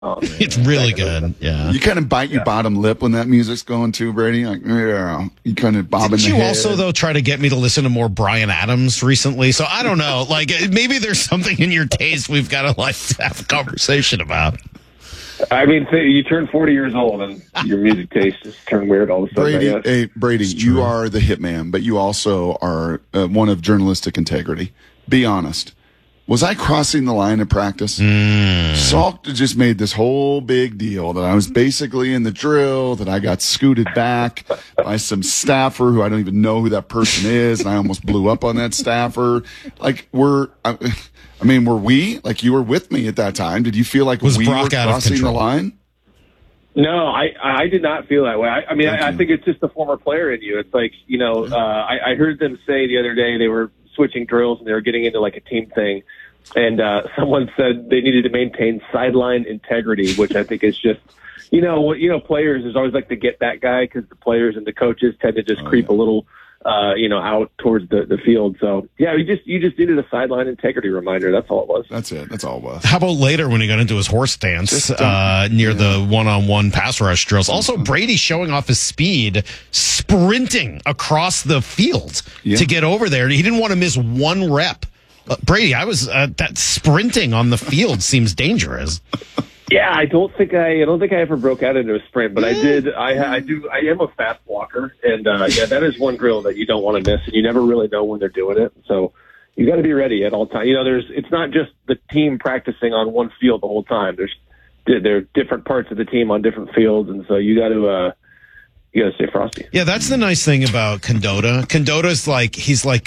Oh, man. It's really good. Yeah. You kind of bite your bottom lip when that music's going too, Brady. Like, yeah, you kind of bobbing Didn't the you head. also, though, try to get me to listen to more Bryan Adams recently? So I don't know. Like, maybe there's something in your taste we've got to, like, have a conversation about. I mean, you turn 40 years old and your music taste just turned weird all of a sudden. Brady, I guess. hey, Brady, you are the hitman, but you also are one of journalistic integrity. Be honest. Was I crossing the line at practice? Salk just made this whole big deal that I was basically in the drill, that I got scooted back by some staffer who I don't even know who that person is, and I almost blew up on that staffer. Like, were we? Like, you were with me at that time. Did you feel like we were crossing the line? No, I did not feel that way. I think it's just the former player in you. It's like, I heard them say the other day they were switching drills and they were getting into like a team thing. And someone said they needed to maintain sideline integrity, which I think is just, players is always like to get that guy because the players and the coaches tend to just creep a little, out towards the field. So, yeah, you just needed a sideline integrity reminder. That's all it was. That's it. That's all it was. How about later when he got into his horse dance near the one-on-one pass rush drills? Also, Brady showing off his speed, sprinting across the field to get over there. He didn't want to miss one rep. Brady, that sprinting on the field seems dangerous. Yeah, I don't think I ever broke out into a sprint, but I did. I am a fast walker, and that is one drill that you don't want to miss, and you never really know when they're doing it. So you got to be ready at all times. It's not just the team practicing on one field the whole time. There are different parts of the team on different fields, and so you got to stay frosty. Yeah, that's the nice thing about Condotta. Condotta's he's like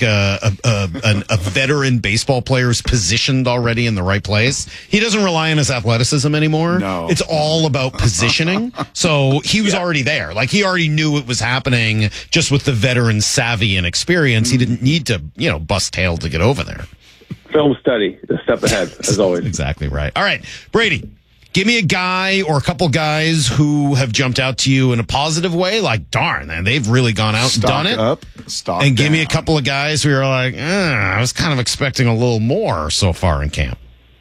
a veteran baseball player who's positioned already in the right place. He doesn't rely on his athleticism anymore. No. It's all about positioning. So he was already there. Like, he already knew it was happening just with the veteran savvy and experience. He didn't need to, bust tail to get over there. Film study, a step ahead, as always. Exactly right. All right, Brady. Give me a guy or a couple guys who have jumped out to you in a positive way. Like, darn, man, they've really gone out and done it. And give me a couple of guys who are like, I was kind of expecting a little more so far in camp.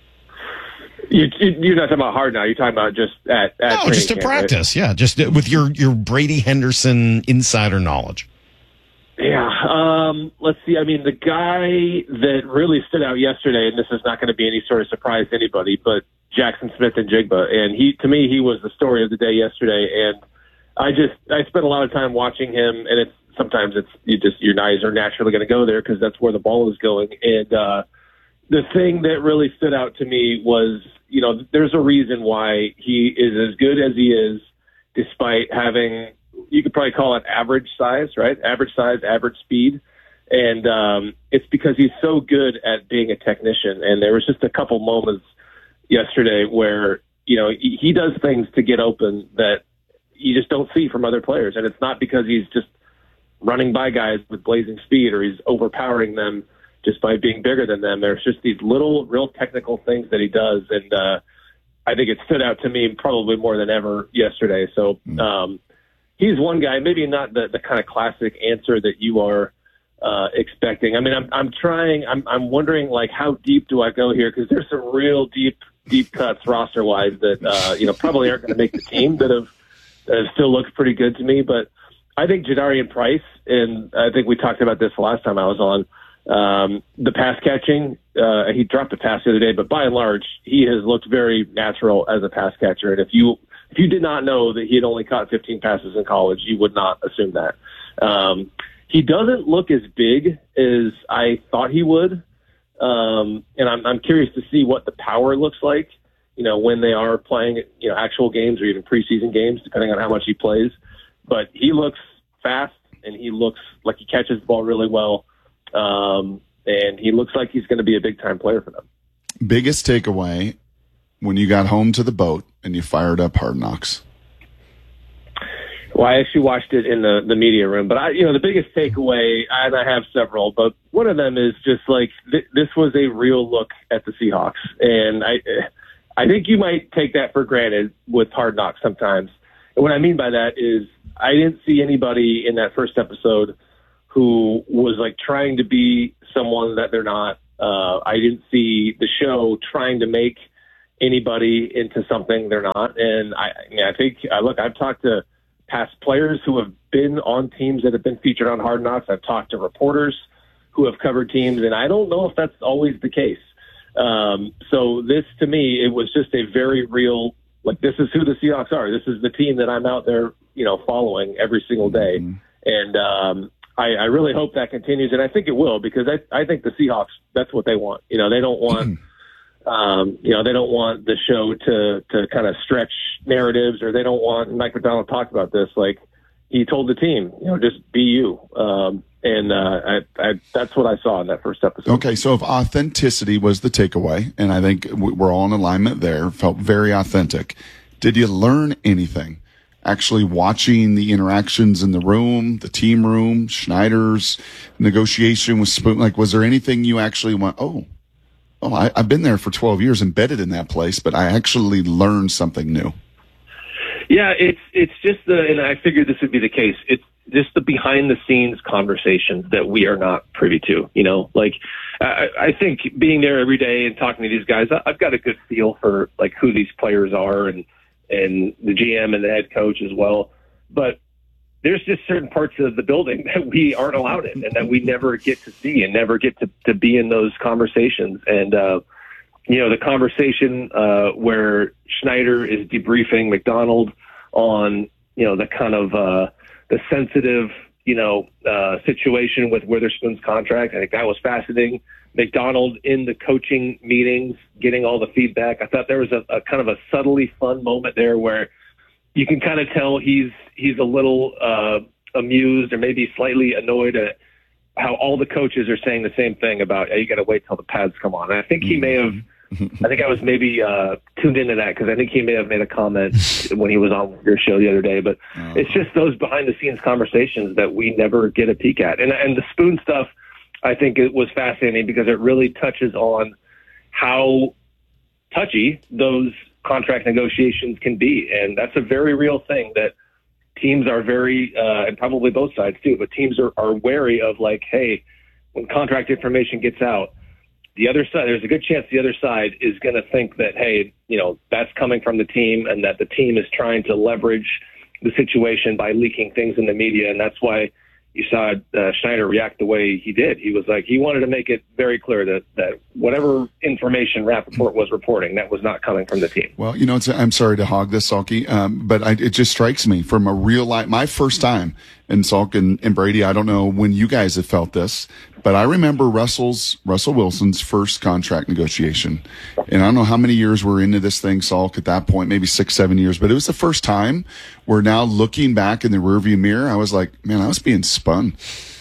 You're not talking about hard now. You're talking about just at just to practice. Right? Yeah, just with your Brady Henderson insider knowledge. Yeah. Let's see. I mean, the guy that really stood out yesterday, and this is not going to be any sort of surprise to anybody, but Jackson Smith-Njigba, and to me, he was the story of the day yesterday. And I spent a lot of time watching him, and sometimes your eyes are naturally going to go there because that's where the ball is going. And the thing that really stood out to me was, there's a reason why he is as good as he is, despite having, you could probably call it average size, right? Average size, average speed. And it's because he's so good at being a technician. And there was just a couple moments yesterday where, he does things to get open that you just don't see from other players. And it's not because he's just running by guys with blazing speed or he's overpowering them just by being bigger than them. There's just these little real technical things that he does. And I think it stood out to me probably more than ever yesterday. So he's one guy, maybe not the kind of classic answer that you are expecting. I mean, I'm wondering, like, how deep do I go here? Because there's some real deep cuts roster-wise that, probably aren't going to make the team that have still looked pretty good to me. But I think Jadarian Price, and I think we talked about this last time I was on, the pass catching, he dropped a pass the other day, but by and large, he has looked very natural as a pass catcher. And if you did not know that he had only caught 15 passes in college, you would not assume that. He doesn't look as big as I thought he would. And I'm curious to see what the power looks like, when they are playing, actual games or even preseason games, depending on how much he plays. But he looks fast and he looks like he catches the ball really well. And he looks like he's going to be a big time player for them. Biggest takeaway when you got home to the boat and you fired up Hard Knocks? Well, I actually watched it in the media room, but the biggest takeaway, and I have several, but one of them is just like this was a real look at the Seahawks, and I think you might take that for granted with Hard Knocks sometimes. And what I mean by that is I didn't see anybody in that first episode who was like trying to be someone that they're not. I didn't see the show trying to make anybody into something they're not. And I think, look, I've talked to past players who have been on teams that have been featured on Hard Knocks. I've talked to reporters who have covered teams, and I don't know if that's always the case. So this, to me, it was just a very real, like, this is who the Seahawks are. This is the team that I'm out there, following every single day. Mm-hmm. And I really hope that continues, and I think it will, because I think the Seahawks, that's what they want. They don't want, they don't want the show to kind of stretch narratives, or they don't want, Mike Macdonald talked about this, like, he told the team, just be you. That's what I saw in that first episode. Okay, so if authenticity was the takeaway, and I think we're all in alignment there, felt very authentic, did you learn anything? Actually watching the interactions in the room, the team room, Schneider's negotiation with Spoon, like, was there anything you actually went, I've been there for 12 years, embedded in that place, but I actually learned something new? Yeah, it's just and I figured this would be the case. It's just the behind the scenes conversations that we are not privy to. Like, I think being there every day and talking to these guys, I've got a good feel for, like, who these players are and the GM and the head coach as well. But there's just certain parts of the building that we aren't allowed in, and that we never get to see and never get to be in those conversations. And, the conversation where Schneider is debriefing Macdonald on, the kind of the sensitive, situation with Witherspoon's contract. I think that was fascinating. Macdonald in the coaching meetings, getting all the feedback. I thought there was a kind of a subtly fun moment there where you can kind of tell he's a little amused or maybe slightly annoyed at how all the coaches are saying the same thing about, you got to wait till the pads come on. And I think he may have, I think I was maybe tuned into that, because I think he may have made a comment when he was on your show the other day. But it's just those behind the scenes conversations that we never get a peek at. And the Spoon stuff, I think it was fascinating, because it really touches on how touchy those contract negotiations can be. And that's a very real thing that teams are very, and probably both sides too, but teams are wary of, like, hey, when contract information gets out, the other side, there's a good chance the other side is going to think that, hey, that's coming from the team, and that the team is trying to leverage the situation by leaking things in the media. And that's why you saw Schneider react the way he did. He was like, he wanted to make it very clear that whatever information Rappaport was reporting, that was not coming from the team. Well, I'm sorry to hog this, Salky, but it just strikes me from a real life, my first time, and Salk and Brady, I don't know when you guys have felt this, but I remember Russell Wilson's first contract negotiation. And I don't know how many years we're into this thing, Salk, at that point, maybe 6-7 years, but it was the first time where, now looking back in the rearview mirror, I was like, man, I was being spun.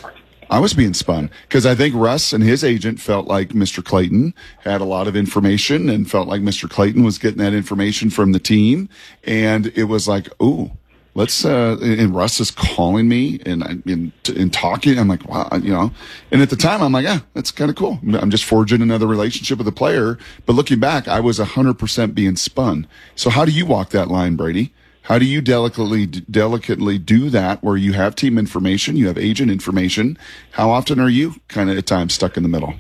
Because I think Russ and his agent felt like Mr. Clayton had a lot of information, and felt like Mr. Clayton was getting that information from the team. And it was like, ooh, let's, and Russ is calling me and talking. I'm like, wow, and at the time I'm like, that's kind of cool. I'm just forging another relationship with a player. But looking back, I was 100% being spun. So how do you walk that line, Brady? How do you delicately do that, where you have team information, you have agent information? How often are you kind of at times stuck in the middle?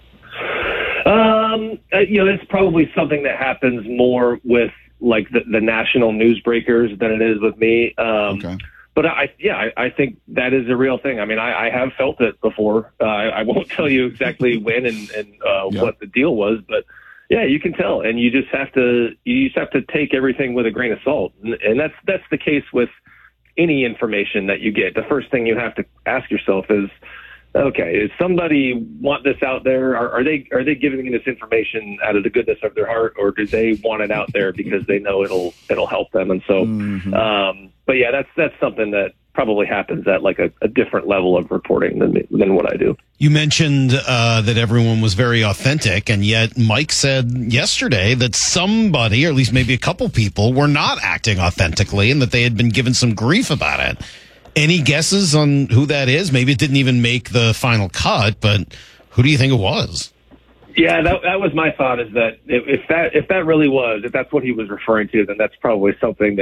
It's probably something that happens more with, like, the national newsbreakers than it is with me. Okay. But I think that is a real thing. I mean, I have felt it before. I won't tell you exactly when and what the deal was, but yeah, you can tell, and you just have to take everything with a grain of salt, and that's the case with any information that you get. The first thing you have to ask yourself is, okay, does somebody want this out there? Are they giving me this information out of the goodness of their heart, or do they want it out there because they know it'll help them? And so, but yeah, that's something that probably happens at, like, a different level of reporting than what I do. You mentioned that everyone was very authentic, and yet Mike said yesterday that somebody, or at least maybe a couple people, were not acting authentically, and that they had been given some grief about it. Any guesses on who that is? Maybe it didn't even make the final cut, but who do you think it was? Yeah, that was my thought, is that if that really was, if that's what he was referring to, then that's probably something that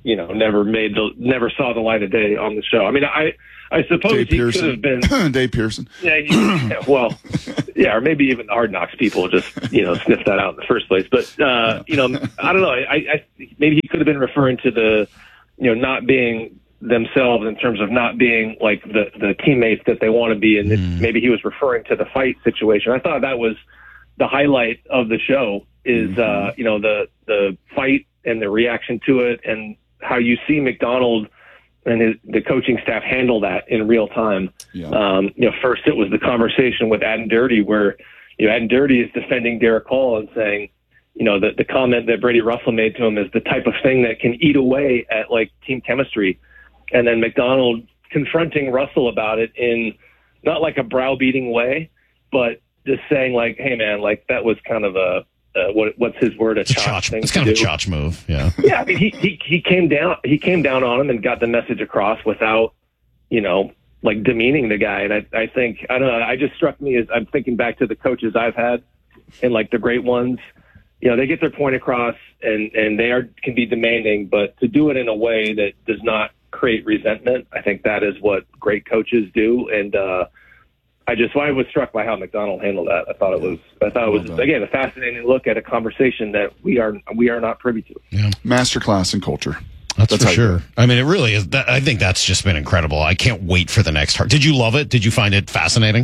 never saw the light of day on the show. I mean, I suppose he could have been Dave Pearson. Yeah, well, yeah, or maybe even the Hard Knocks people just sniffed that out in the first place. But I don't know. I maybe he could have been referring to the not being themselves in terms of not being like the teammates that they want to be, and maybe he was referring to the fight situation. I thought that was the highlight of the show is the fight and the reaction to it, and how you see McDonald and the coaching staff handle that in real time. Yeah. First it was the conversation with Adden Dirty where Adden Dirty is defending Derek Hall and saying, the comment that Brady Russell made to him is the type of thing that can eat away at like team chemistry. And then McDonald confronting Russell about it in not like a browbeating way, but just saying like, hey man, like that was kind of what's his word? A chotch thing. It's kind of a chotch move. Yeah. Yeah. I mean, he came down on him and got the message across without, like demeaning the guy. And I think, I don't know, it just struck me as I'm thinking back to the coaches I've had and like the great ones, they get their point across and they can be demanding, but to do it in a way that does not create resentment, I think that is what great coaches do. And, I was struck by how McDonald handled that. I thought it was again a fascinating look at a conversation that we are not privy to. Yeah. Masterclass in culture. That's for sure. I mean, it really is. I think that's just been incredible. I can't wait for the next. Did you love it? Did you find it fascinating?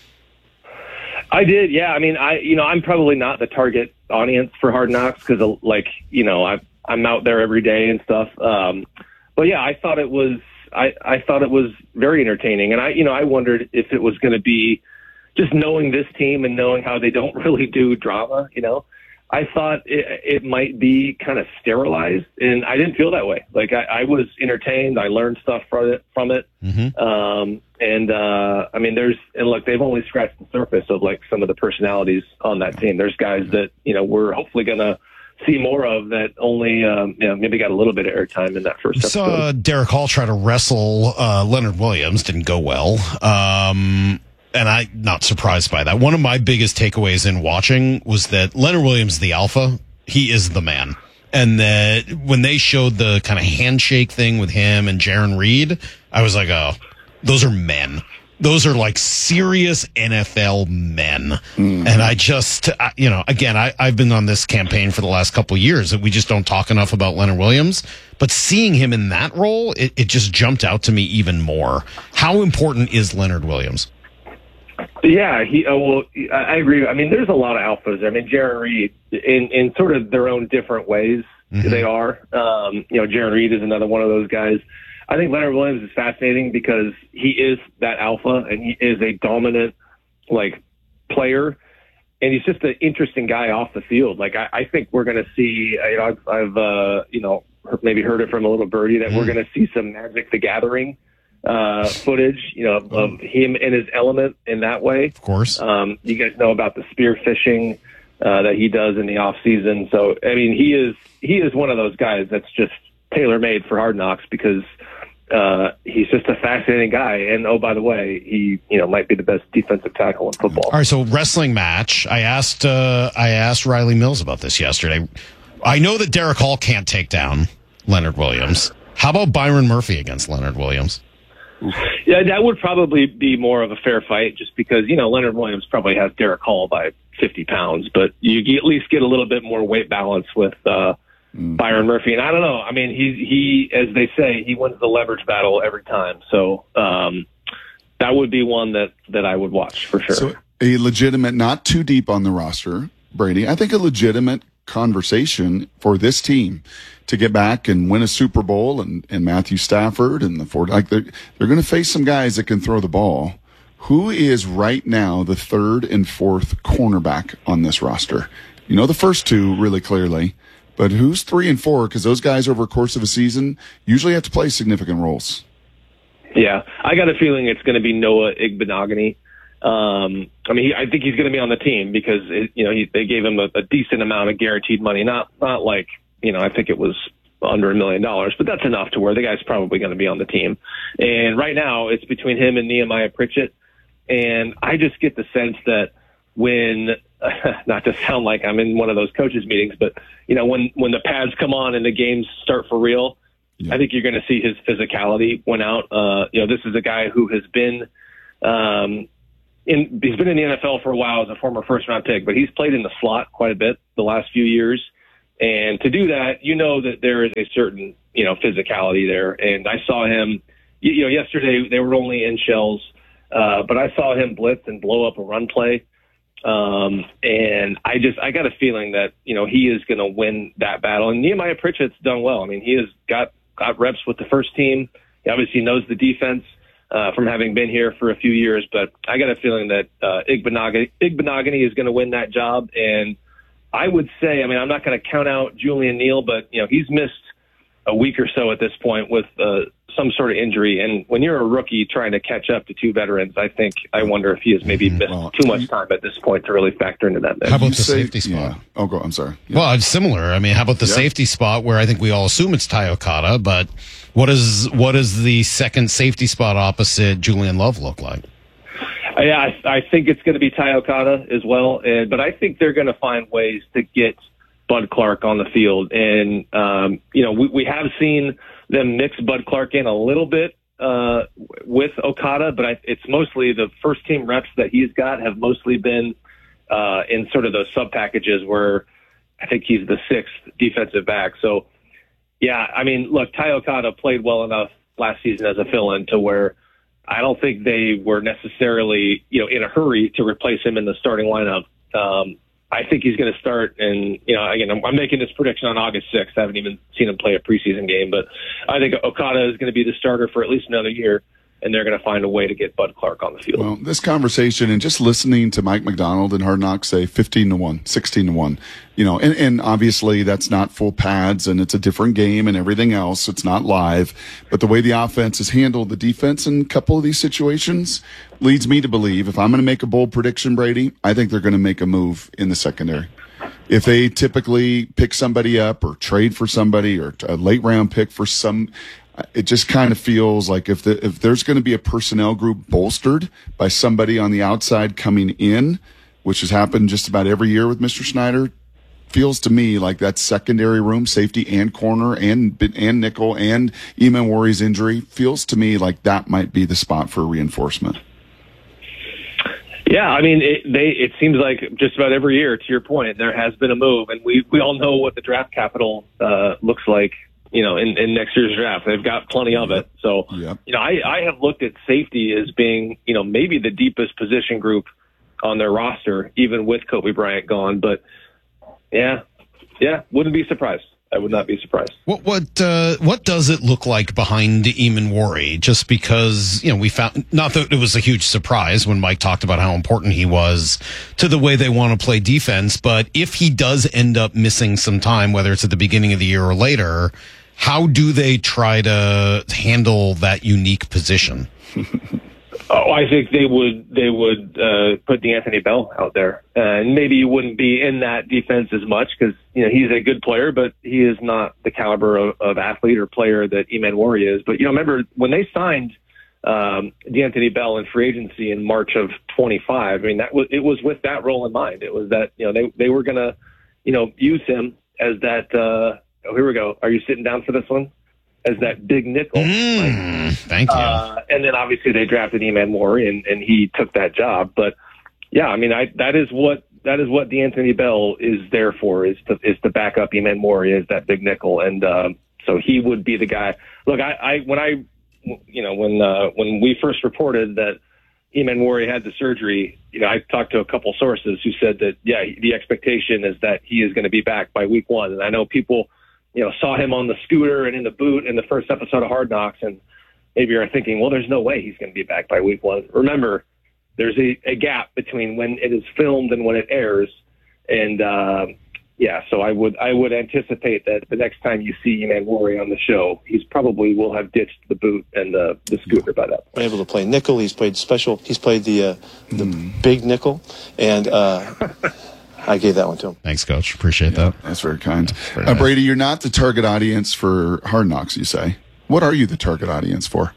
I did. Yeah. I mean, I'm probably not the target audience for Hard Knocks because I'm out there every day and stuff. But yeah, I thought it was. I thought it was very entertaining, and I wondered if it was going to be just knowing this team and knowing how they don't really do drama. I thought it might be kind of sterilized, and I didn't feel that way. Like I was entertained. I learned stuff from it. Mm-hmm. I mean, look, they've only scratched the surface of like some of the personalities on that team. There's guys that we're hopefully gonna see more of that only maybe got a little bit of airtime in that first episode. Saw Derek Hall try to wrestle Leonard Williams. Didn't go well. And I'm not surprised by that. One of my biggest takeaways in watching was that Leonard Williams is the alpha. He is the man. And that when they showed the kind of handshake thing with him and Jaron Reed, I was like, oh, those are men. Those are like serious NFL men. Mm. And I just, again, I've been on this campaign for the last couple of years that we just don't talk enough about Leonard Williams. But seeing him in that role, it just jumped out to me even more. How important is Leonard Williams? Yeah, I agree. I mean, there's a lot of alphas. I mean, Jaron Reed, in sort of their own different ways, mm-hmm. they are. Jaron Reed is another one of those guys. I think Leonard Williams is fascinating because he is that alpha and he is a dominant player, and he's just an interesting guy off the field. Like I think we're going to see. I've maybe heard it from a little birdie that we're going to see some Magic the Gathering footage, of him in his element in that way. Of course, you guys know about the spear fishing that he does in the off season. So I mean, he is one of those guys that's just tailor-made for Hard Knocks because he's just a fascinating guy. And oh, by the way, he might be the best defensive tackle in football. All right, so wrestling match. I asked Riley Mills about this yesterday. I know that Derek Hall can't take down Leonard Williams. How about Byron Murphy against Leonard Williams? Yeah, that would probably be more of a fair fight just because, Leonard Williams probably has Derek Hall by 50 pounds, but you at least get a little bit more weight balance with Byron Murphy. And I don't know. I mean, he, as they say, he wins the leverage battle every time. So that would be one that I would watch for sure. So a legitimate, not too deep on the roster, Brady, I think a legitimate conversation for this team to get back and win a Super Bowl and Matthew Stafford and the Ford, they're going to face some guys that can throw the ball. Who is right now the third and fourth cornerback on this roster? The first two really clearly, but who's 3 and 4? Because those guys over the course of a season usually have to play significant roles. Yeah, I got a feeling it's going to be Noah Igbenogany. I think he's going to be on the team because they gave him a decent amount of guaranteed money. Not like I think it was under $1 million, but that's enough to where the guy's probably going to be on the team. And right now it's between him and Nehemiah Pritchett. And I just get the sense that when, not to sound like I'm in one of those coaches meetings, but when the pads come on and the games start for real, I think you're going to see his physicality win out. This is a guy who has been he's been in the NFL for a while as a former first-round pick, but he's played in the slot quite a bit the last few years. And to do that, that there is a certain, physicality there. And I saw him, yesterday they were only in shells, but I saw him blitz and blow up a run play. And I got a feeling that, he is going to win that battle. And Nehemiah Pritchett's done well. I mean, he has got reps with the first team. He obviously knows the defense from having been here for a few years. But I got a feeling that Igbinoghene is going to win that job. And I would say, I'm not going to count out Julian Neal, but, he's missed a week or so at this point with some sort of injury. And when you're a rookie trying to catch up to two veterans, I wonder if he has maybe missed too much time at this point to really factor into that mix. How about the safety spot? Yeah. Oh, I'm sorry. Yeah. Well, it's similar. How about the safety spot where I think we all assume it's Ty Okada, but what is the second safety spot opposite Julian Love look like? Yeah, I think it's going to be Ty Okada as well. But I think they're going to find ways to get Bud Clark on the field. And, we have seen them mix Bud Clark in a little bit with Okada, but it's mostly the first team reps that he's got have mostly been in sort of those sub packages where I think he's the sixth defensive back. So, yeah, look, Ty Okada played well enough last season as a fill-in to where I don't think they were necessarily, in a hurry to replace him in the starting lineup. I think he's going to start, and again, I'm making this prediction on August 6th. I haven't even seen him play a preseason game, but I think Okada is going to be the starter for at least another year, and they're going to find a way to get Bud Clark on the field. Well, this conversation and just listening to Mike McDonald and Hard Knocks say 15-1, 16-1, and obviously that's not full pads and it's a different game and everything else. It's not live, but the way the offense has handled the defense in a couple of these situations leads me to believe, if I'm going to make a bold prediction, Brady, I think they're going to make a move in the secondary. If they typically pick somebody up or trade for somebody or a late round pick for some, it just kind of feels like if there's going to be a personnel group bolstered by somebody on the outside coming in, which has happened just about every year with Mr. Snyder, feels to me like that secondary room, safety and corner and nickel and Eamon Warrior's injury, feels to me like that might be the spot for reinforcement. Yeah, it seems like just about every year, to your point, there has been a move, and we all know what the draft capital looks like, in next year's draft. They've got plenty of it. So, I have looked at safety as being, maybe the deepest position group on their roster, even with Kobe Bryant gone. But, yeah, wouldn't be surprised. I would not be surprised. What does it look like behind Eamon Warrior? Just because, we found, not that it was a huge surprise when Mike talked about how important he was to the way they want to play defense, but if he does end up missing some time, whether it's at the beginning of the year or later, how do they try to handle that unique position? I think they would put DeAnthony Bell out there, and maybe he wouldn't be in that defense as much because he's a good player, but he is not the caliber of athlete or player that Eamon Warrior is. But remember when they signed DeAnthony Bell in free agency in March of 25. It was with that role in mind. It was that they were going to use him as that. Here we go. Are you sitting down for this one? As that big nickel. Thank you. And then obviously they drafted Eamon Warrior and he took that job. But yeah, that is what DeAnthony Bell is there for, is to back up Eamon Warrior as that big nickel. And so he would be the guy. Look, when we first reported that Eamon Warrior had the surgery, I talked to a couple sources who said that, the expectation is that he is going to be back by week 1. And I know people, saw him on the scooter and in the boot in the first episode of Hard Knocks, and maybe you're thinking, well, there's no way he's going to be back by week 1. Remember, there's a gap between when it is filmed and when it airs, and so I would anticipate that the next time you see Eamon Warrior on the show, he's probably will have ditched the boot and the scooter by that point. Able to play nickel, he's played special, he's played the big nickel, and. I gave that one to him. Thanks, Coach. Appreciate that. That's very kind. Nice. Brady, you're not the target audience for Hard Knocks, you say. What are you the target audience for?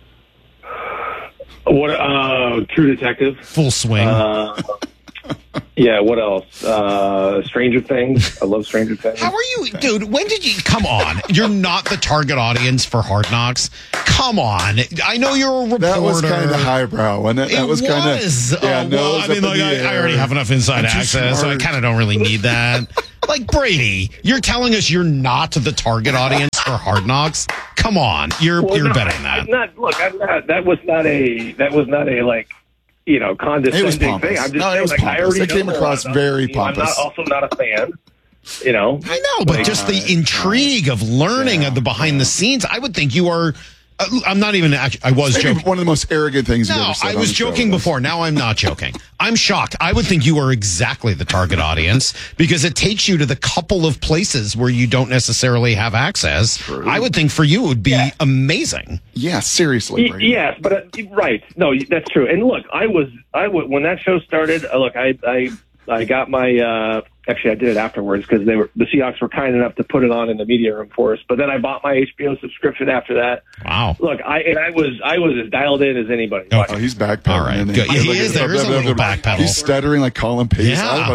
What? True Detective. Full swing. Yeah, what else? Stranger Things. I love Stranger Things. How are you, dude? When did you come on? You're not the target audience for Hard Knocks. Come on. I know you're a reporter. That was kind of highbrow, wasn't it? That was kind of. Yeah, well, I mean, like, I already have enough inside access, so I kind of don't really need that. Like, Brady, you're telling us you're not the target audience for Hard Knocks? Come on, you're better than that. I'm not. That was not a like, condescending thing. I'm just saying, like, I already it came across very pompous. I'm also not a fan. I know, but just the intrigue of learning of the behind the scenes, I would think you are. I'm not even. I was joking. One of the most arrogant things. No, I was joking before. Now I'm not joking. I'm shocked. I would think you are exactly the target audience because it takes you to the couple of places where you don't necessarily have access. True. I would think for you it would be amazing. Yeah, seriously. Yes, but right. No, that's true. And look, I was when that show started. Look, I got my. Actually, I did it afterwards because the Seahawks were kind enough to put it on in the media room for us. But then I bought my HBO subscription after that. Wow! Look, I was as dialed in as anybody. Okay. Oh, he's backpedaling. All right, good. Yeah, he is. There is a little backpedal. He's stuttering like Colin Pace. Yeah.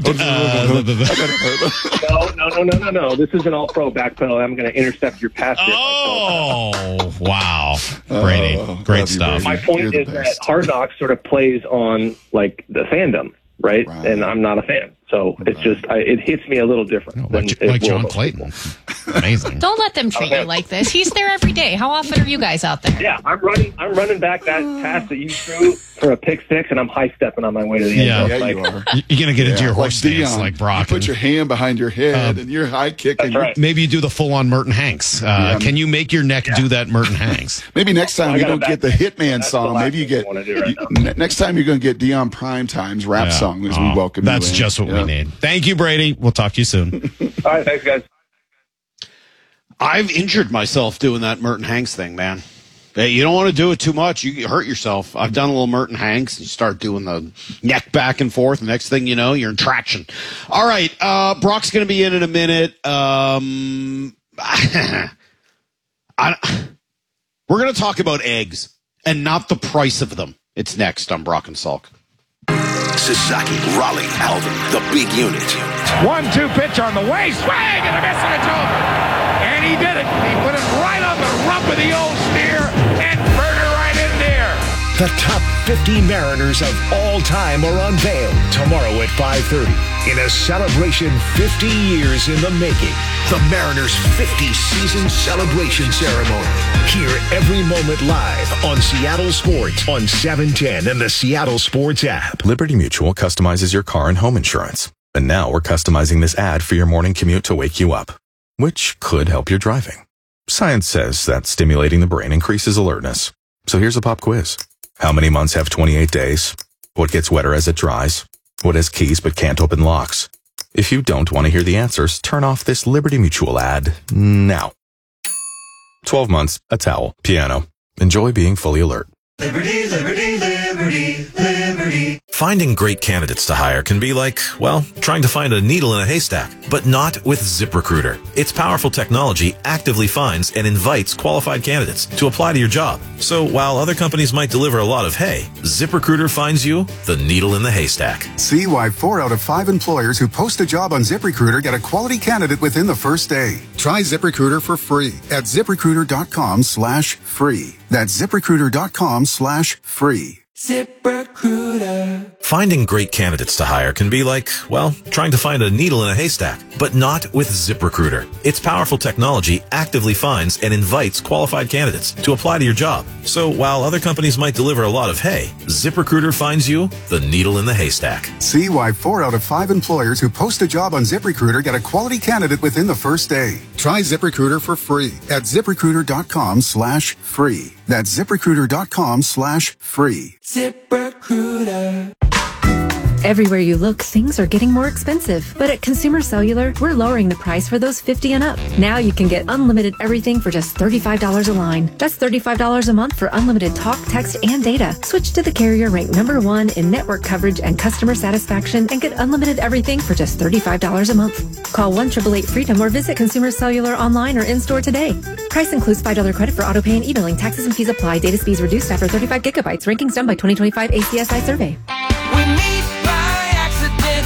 No. This is an all-pro backpedal. I'm going to intercept your pass. Oh, wow, Brady, great stuff. My point is that Hard Knocks sort of plays on like the fandom. Right? And I'm not a fan. So it's just, it hits me a little different. Like John Clayton. Amazing. Don't let them treat you like this. He's there every day. How often are you guys out there? Yeah, I'm running back that pass that you threw for a pick six, and I'm high stepping on my way to the end zone. Yeah, you are. You're going to get into your horse stance like Brock. You put your hand behind your head and you're high kicking. That's right. Maybe you do the full-on Merton Hanks. Can you make your neck do that Merton Hanks? Maybe next time you don't get the Hitman song. Maybe you get next time you're going to get Dion Primetime's rap song as we welcome you. That's just what we need. Thank you, Brady. We'll talk to you soon. All right, thanks, guys. I've injured myself doing that Merton Hanks thing, man. Hey, you don't want to do it too much. You hurt yourself. I've done a little Merton Hanks. You start doing the neck back and forth. The next thing you know, you're in traction. All right. Brock's going to be in a minute. We're going to talk about eggs and not the price of them. It's next on Brock and Salk. Sasaki, Raleigh, Alvin, the big unit. 1-2 pitch on the way, swing and a miss, and it's over. And he did it. He put it right on the rump of the old steer and burned it right in there. The top 50 Mariners of all time are unveiled tomorrow at 5:30 in a celebration 50 years in the making. The Mariners' 50-season celebration ceremony. Hear every moment live on Seattle Sports on 710 and the Seattle Sports app. Liberty Mutual customizes your car and home insurance. And now we're customizing this ad for your morning commute to wake you up, which could help your driving. Science says that stimulating the brain increases alertness. So here's a pop quiz. How many months have 28 days? What gets wetter as it dries? What has keys but can't open locks? If you don't want to hear the answers, turn off this Liberty Mutual ad now. 12 months, a towel, piano. Enjoy being fully alert. Liberty, liberty, liberty, liberty. Finding great candidates to hire can be like, well, trying to find a needle in a haystack, but not with ZipRecruiter. Its powerful technology actively finds and invites qualified candidates to apply to your job. So while other companies might deliver a lot of hay, ZipRecruiter finds you the needle in the haystack. See why 4 out of 5 employers who post a job on ZipRecruiter get a quality candidate within the first day. Try ZipRecruiter for free at ZipRecruiter.com/free. That's ZipRecruiter.com/free. ZipRecruiter. Finding great candidates to hire can be like, well, trying to find a needle in a haystack, but not with ZipRecruiter. Its powerful technology actively finds and invites qualified candidates to apply to your job. So while other companies might deliver a lot of hay, ZipRecruiter finds you the needle in the haystack. See why 4 out of 5 employers who post a job on ZipRecruiter get a quality candidate within the first day. Try ZipRecruiter for free at ZipRecruiter.com/free. That's ZipRecruiter.com/free. ZipRecruiter. Everywhere you look, things are getting more expensive. But at Consumer Cellular, we're lowering the price for those 50 and up. Now you can get unlimited everything for just $35 a line. That's $35 a month for unlimited talk, text, and data. Switch to the carrier ranked #1 in network coverage and customer satisfaction and get unlimited everything for just $35 a month. Call 1-888-FREEDOM or visit Consumer Cellular online or in-store today. Price includes $5 credit for auto pay and e-billing. Taxes and fees apply. Data speeds reduced after 35 gigabytes. Rankings done by 2025 ACSI survey. We meet by accident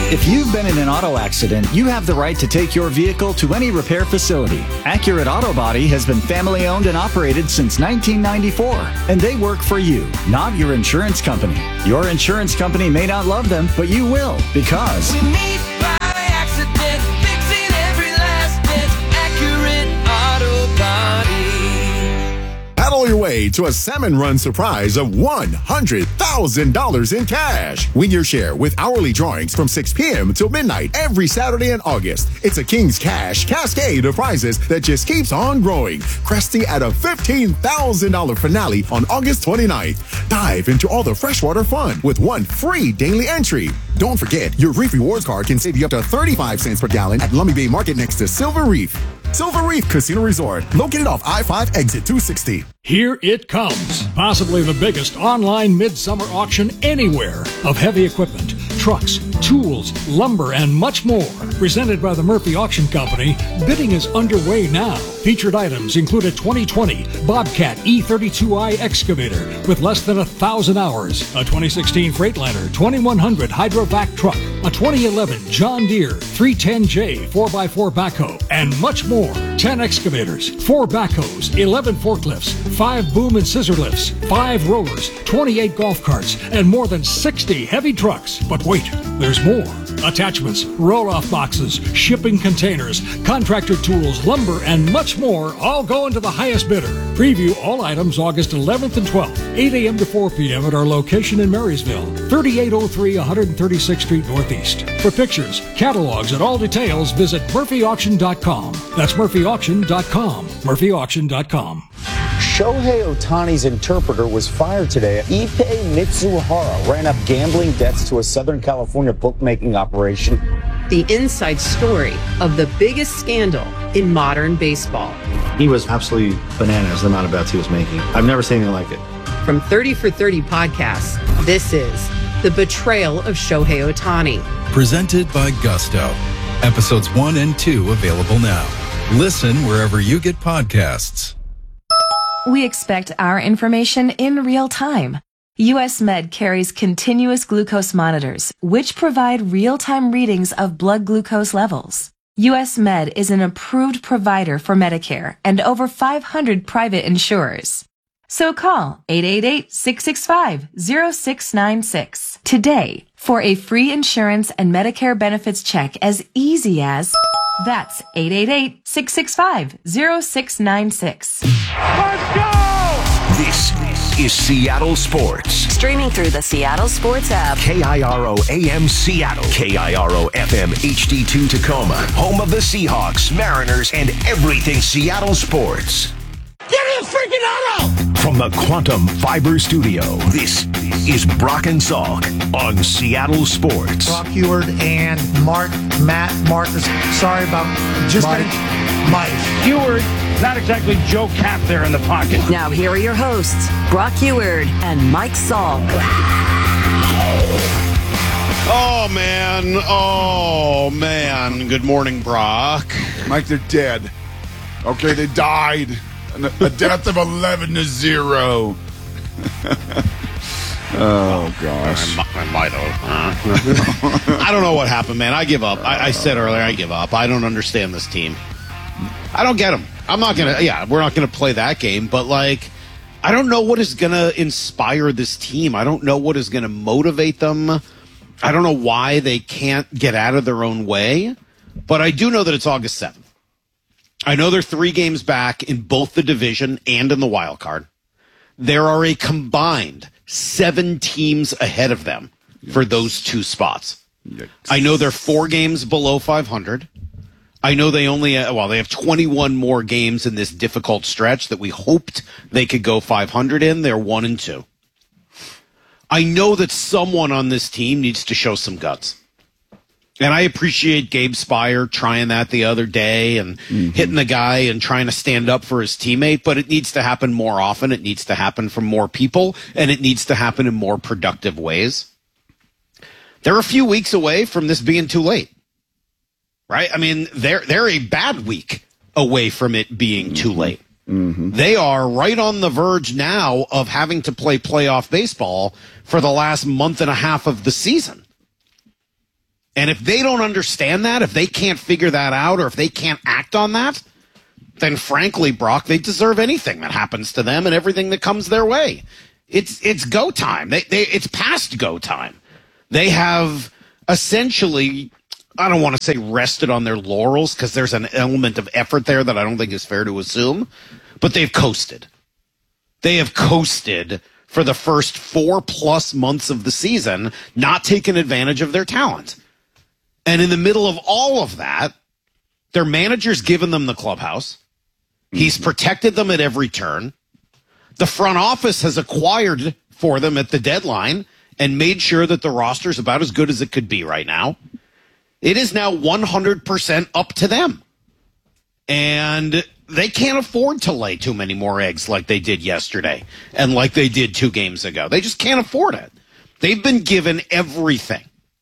If you've been in an auto accident, you have the right to take your vehicle to any repair facility. Accurate Auto Body has been family owned and operated since 1994, and they work for you, not your insurance company. Your insurance company may not love them, but you will, because We meet by accident, fixing every last bit. Accurate Auto Body. Paddle your way to a Salmon Run surprise of $100,000 in cash. Win your share with hourly drawings from 6 p.m. till midnight every Saturday in August. It's a King's Cash cascade of prizes that just keeps on growing, cresting at a $15,000 finale on August 29th. Dive into all the freshwater fun with one free daily entry. Don't forget, your Reef Rewards card can save you up to 35 cents per gallon at Lummi Bay Market next to Silver Reef. Silver Reef Casino Resort, located off I-5 exit 260. Here it comes, possibly the biggest online midsummer auction anywhere of heavy equipment, trucks, tools, lumber, and much more. Presented by the Murphy Auction Company, bidding is underway now. Featured items include a 2020 Bobcat E32i excavator with less than 1,000 hours, a 2016 Freightliner 2100 Hydrovac truck, a 2011 John Deere 310J 4x4 backhoe, and much more. 10 excavators, 4 backhoes, 11 forklifts, 5 boom and scissor lifts, 5 rollers, 28 golf carts, and more than 60 heavy trucks. But wait, there's more. Attachments, roll-off boxes, shipping containers, contractor tools, lumber, and much more all go into the highest bidder. Preview all items August 11th and 12th, 8 a.m. to 4 p.m. at our location in Marysville, 3803 136th Street Northeast. For pictures, catalogs, and all details, visit murphyauction.com. That's murphyauction.com. murphyauction.com. Shohei Ohtani's interpreter was fired today. Ippei Mitsuhara ran up gambling debts to a Southern California bookmaking operation. The inside story of the biggest scandal in modern baseball. He was absolutely bananas, the amount of bets he was making. I've never seen anything like it. From 30 for 30 podcasts, this is The Betrayal of Shohei Ohtani. Presented by Gusto. Episodes 1 and 2 available now. Listen wherever you get podcasts. We expect our information in real time. US Med carries continuous glucose monitors, which provide real-time readings of blood glucose levels. US Med is an approved provider for Medicare and over 500 private insurers. So call 888-665-0696 today for a free insurance and Medicare benefits check as easy as... That's 888-665-0696. Let's go! This is Seattle Sports. Streaming through the Seattle Sports app. KIRO AM Seattle. KIRO FM HD2 Tacoma. Home of the Seahawks, Mariners, and everything Seattle sports. Get in the freaking auto! From the Quantum Fiber Studio, this is Brock and Salk on Seattle Sports. Brock Heward and Matt Marcus. Sorry about just Mike Heward. Not exactly Joe Cap there in the pocket. Now here are your hosts, Brock Heward and Mike Salk. Oh, man. Good morning, Brock. Mike, they're dead. Okay, they died. A death of 11-0. Oh, gosh. I might have. I don't know what happened, man. I give up. I said earlier, I give up. I don't understand this team. I don't get them. I'm not going to, we're not going to play that game, but, like, I don't know what is going to inspire this team. I don't know what is going to motivate them. I don't know why they can't get out of their own way, but I do know that it's August 7th. I know they're 3 games back in both the division and in the wild card. There are a combined 7 teams ahead of them for those 2 spots. Yikes. I know they're 4 games below 500. I know they have 21 more games in this difficult stretch that we hoped they could go 500 in. They're 1-2. I know that someone on this team needs to show some guts. And I appreciate Gabe Spire trying that the other day and hitting the guy and trying to stand up for his teammate, but it needs to happen more often. It needs to happen from more people, and it needs to happen in more productive ways. They're a few weeks away from this being too late, right? I mean, they're a bad week away from it being too late. Mm-hmm. They are right on the verge now of having to play playoff baseball for the last month and a half of the season. And if they don't understand that, if they can't figure that out, or if they can't act on that, then frankly, Brock, they deserve anything that happens to them and everything that comes their way. It's go time. It's past go time. They have essentially, I don't want to say rested on their laurels, because there's an element of effort there that I don't think is fair to assume, but they've coasted. They have coasted for the first 4+ months of the season, not taking advantage of their talent. And in the middle of all of that, their manager's given them the clubhouse. He's protected them at every turn. The front office has acquired for them at the deadline and made sure that the roster is about as good as it could be right now. It is now 100% up to them. And they can't afford to lay too many more eggs like they did yesterday and like they did 2 games ago. They just can't afford it. They've been given everything.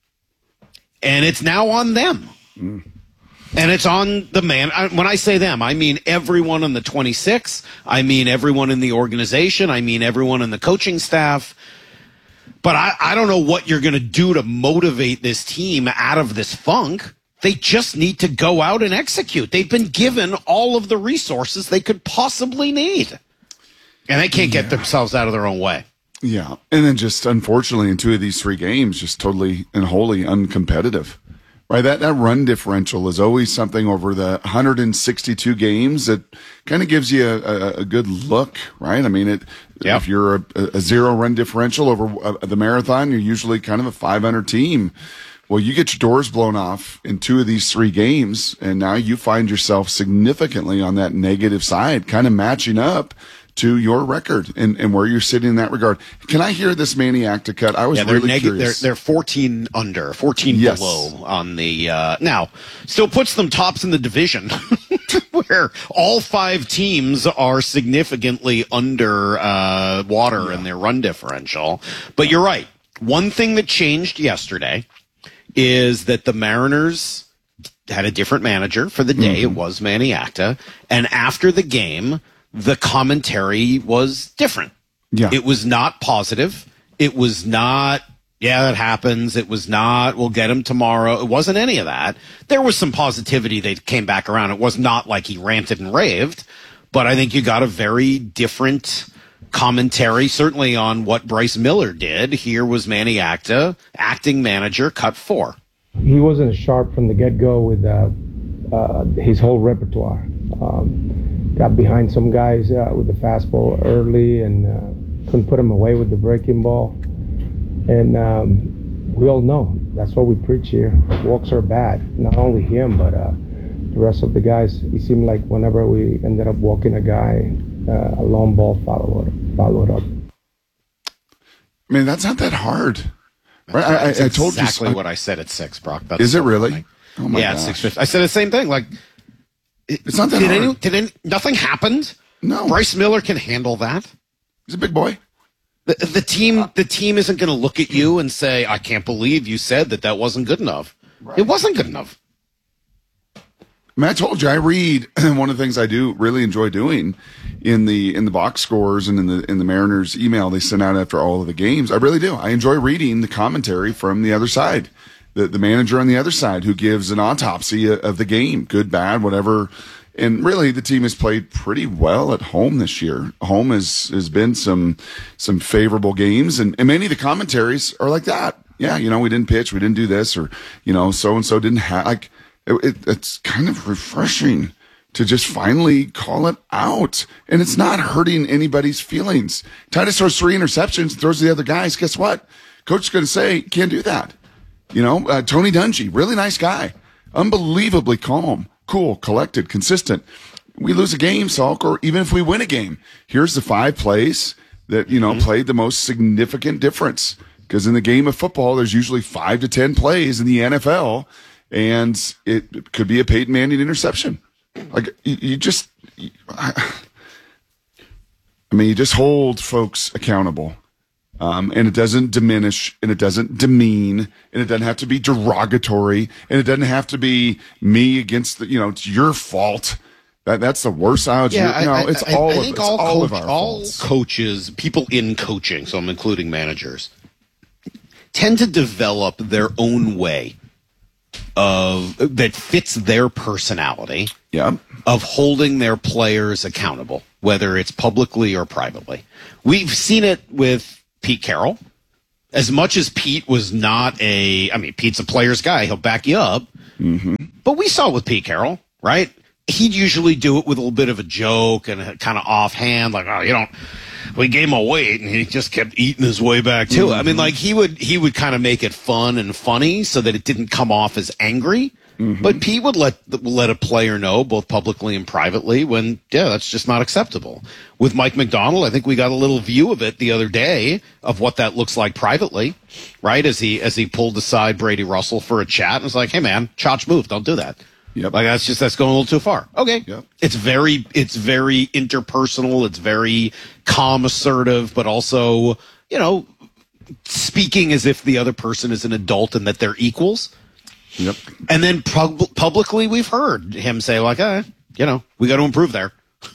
And it's now on them. And it's on the man. When I say them, I mean everyone on the 26. I mean everyone in the organization. I mean everyone in the coaching staff. But I don't know what you're going to do to motivate this team out of this funk. They just need to go out and execute. They've been given all of the resources they could possibly need. And they can't get themselves out of their own way. Yeah. And then just unfortunately in 2 of these 3 games, just totally and wholly uncompetitive. Right, that run differential is always something over the 162 games that kind of gives you a good look, right? I mean, if you're a 0 run differential over the marathon, you're usually kind of a 500 team. Well, you get your doors blown off in 2 of these 3 games, and now you find yourself significantly on that negative side, kind of matching up to your record and where you're sitting in that regard. Can I hear this Manny Acta cut? I was really curious. They're 14 under, 14 below on the now. Still puts them tops in the division, where all 5 teams are significantly under water in their run differential. But you're right. One thing that changed yesterday is that the Mariners had a different manager for the day. It was Manny Acta, and after the game, the commentary was different. Yeah. It was not positive. It was not, that happens. It was not, we'll get him tomorrow. It wasn't any of that. There was some positivity that came back around. It was not like he ranted and raved, but I think you got a very different commentary, certainly on what Bryce Miller did. Here was Manny Acta, acting manager, cut 4. He wasn't sharp from the get-go with his whole repertoire. Got behind some guys with the fastball early and couldn't put him away with the breaking ball. And we all know that's what we preach here. Walks are bad. Not only him, but the rest of the guys. It seemed like whenever we ended up walking a guy, a long ball followed up. I mean, that's not that hard. Right? I told you exactly what I said at 6, Brock. That's is it really? Funny. Oh my gosh. At 6:50. I said the same thing. Like, it's not that hard. Nothing happened? No. Bryce Miller can handle that. He's a big boy. The team isn't going to look at you and say, I can't believe you said that wasn't good enough. Right. It wasn't good enough. I mean, I told you, I read, one of the things I do really enjoy doing in the box scores and in the Mariners email they send out after all of the games. I really do. I enjoy reading the commentary from the other side. The manager on the other side who gives an autopsy of the game, good, bad, whatever. And really, the team has played pretty well at home this year. Home has been some favorable games, and many of the commentaries are like that. Yeah, we didn't pitch, we didn't do this, or so and so didn't have. Like it's kind of refreshing to just finally call it out, and it's not hurting anybody's feelings. Titus throws 3 interceptions, throws to the other guys. Guess what? Coach is going to say, can't do that. Tony Dungy, really nice guy, unbelievably calm, cool, collected, consistent. We lose a game, Salk, or even if we win a game, here's the 5 plays that, played the most significant difference. Because in the game of football, there's usually 5 to 10 plays in the NFL, and it could be a Peyton Manning interception. Like, you just hold folks accountable. And it doesn't diminish, and it doesn't demean, and it doesn't have to be derogatory, and it doesn't have to be me against it's your fault. That's the worst odds. Yeah, it's all of our faults. Coaches, people in coaching, so I'm including managers, tend to develop their own way that fits their personality. Yeah. Of holding their players accountable, whether it's publicly or privately. We've seen it with Pete Carroll. As much as Pete was not Pete's a player's guy. He'll back you up. Mm-hmm. But we saw with Pete Carroll, right? He'd usually do it with a little bit of a joke and kind of offhand, like, we gave him a weight and he just kept eating his way back to it. I mean, like he would kind of make it fun and funny so that it didn't come off as angry. Mm-hmm. But Pete would let a player know, both publicly and privately, when, that's just not acceptable. With Mike Macdonald, I think we got a little view of it the other day of what that looks like privately, right? As he pulled aside Brady Russell for a chat and was like, hey man, Chach move, don't do that. Yep. Like that's going a little too far. Okay. Yep. It's very interpersonal. It's very calm, assertive, but also, speaking as if the other person is an adult and that they're equals. Yep. And then publicly, we've heard him say like, we got to improve there.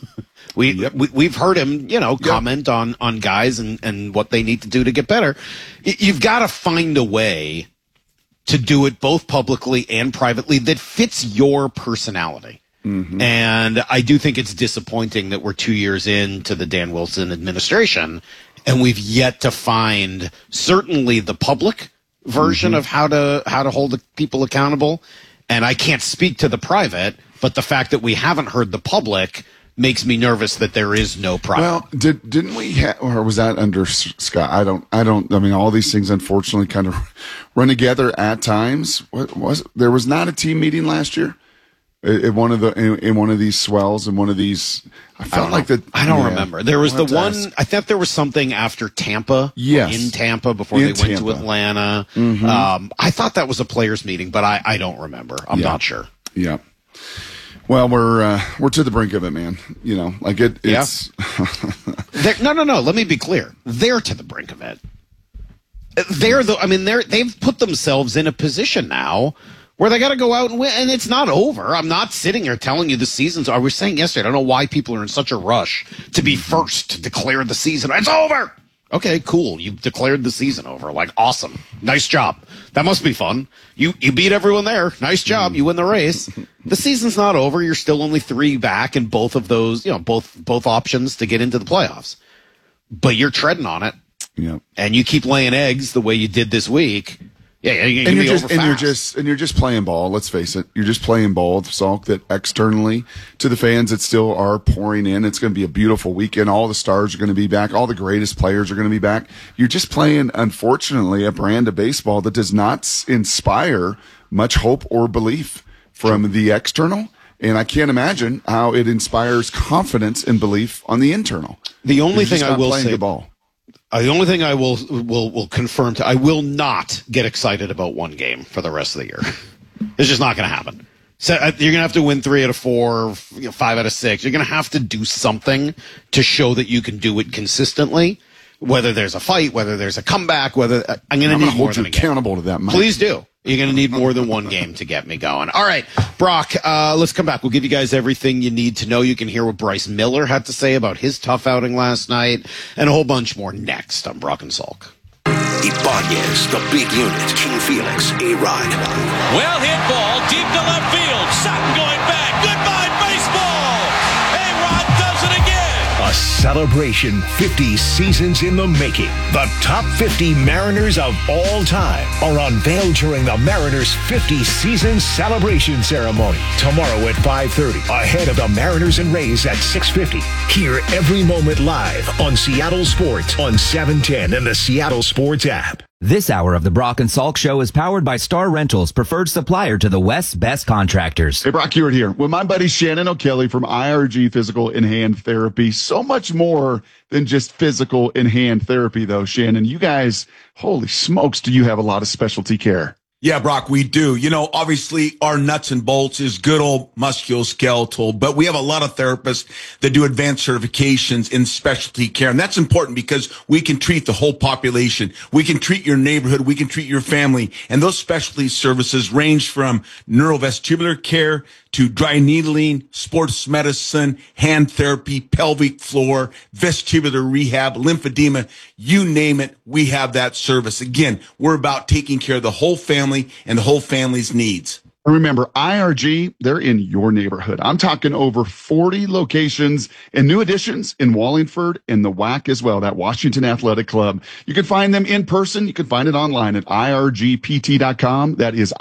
We've heard him, comment on guys and what they need to do to get better. You've got to find a way to do it both publicly and privately that fits your personality. Mm-hmm. And I do think it's disappointing that we're 2 years into the Dan Wilson administration and we've yet to find certainly the public version of how to hold the people accountable. And I can't speak to the private, but the fact that we haven't heard the public makes me nervous that there is no private. Well, didn't we or was that under Scott? I mean, all these things unfortunately kind of run together at times. What there was not a team meeting last year? In one of these swells, in one of these, I felt like that. I don't remember. There was the one. I thought there was something after Tampa. Yes, in Tampa before they went to Atlanta. Mm-hmm. I thought that was a players' meeting, but I don't remember. I'm not sure. Yeah. Well, we're to the brink of it, man. It's. No. Let me be clear. They're to the brink of it. They've put themselves in a position now where they got to go out and win, and it's not over. I'm not sitting here telling you the season's. I was saying yesterday, I don't know why people are in such a rush to be first to declare the season. It's over. Okay, cool. You declared the season over. Like, awesome. Nice job. That must be fun. You beat everyone there. Nice job. You win the race. The season's not over. You're still only 3 back in both of those, both options to get into the playoffs. But you're treading on it. Yeah. And you keep laying eggs the way you did this week. Yeah, you're just playing ball. Let's face it, you're just playing ball, Salk. That externally to the fans that still are pouring in, it's going to be a beautiful weekend. All the stars are going to be back. All the greatest players are going to be back. You're just playing, unfortunately, a brand of baseball that does not inspire much hope or belief from the external. And I can't imagine how it inspires confidence and belief on the internal. The only thing I will say, the ball. The only thing I will confirm I will not get excited about one game for the rest of the year. It's just not going to happen. So you're going to have to win 3 out of 4, 5 out of 6. You're going to have to do something to show that you can do it consistently. Whether there's a fight, whether there's a comeback, I'm going to need more than a game. Accountable to that, Mike. Please do. You're going to need more than one game to get me going. All right, Brock, let's come back. We'll give you guys everything you need to know. You can hear what Bryce Miller had to say about his tough outing last night and a whole bunch more next on Brock and Salk. Ibanez, the big unit, King Felix, A-Rod. Well hit ball, deep to left field. Sutton going back. Goodbye, baseball. A-Rod does it again. A celebration 50 seasons in the making. The top 50 Mariners of all time are unveiled during the Mariners 50 season celebration ceremony tomorrow at 5:30 ahead of the Mariners and Rays at 6:50. Hear every moment live on Seattle Sports on 710 and the Seattle Sports app. This hour of the Brock and Salk Show is powered by Star Rentals, preferred supplier to the West's best contractors. Hey, Brock Hewitt here with my buddy Shannon O'Kelly from IRG Physical and Hand Therapy. So much more than just physical and hand therapy, though, Shannon. You guys, holy smokes, do you have a lot of specialty care? Yeah, Brock, we do. Obviously our nuts and bolts is good old musculoskeletal, but we have a lot of therapists that do advanced certifications in specialty care. And that's important because we can treat the whole population. We can treat your neighborhood. We can treat your family. And those specialty services range from neurovestibular care to dry needling, sports medicine, hand therapy, pelvic floor, vestibular rehab, lymphedema, you name it, we have that service. Again, we're about taking care of the whole family and the whole family's needs. And remember, IRG, they're in your neighborhood. I'm talking over 40 locations and new additions in Wallingford and the WAC as well, that Washington Athletic Club. You can find them in person. You can find it online at irgpt.com. That is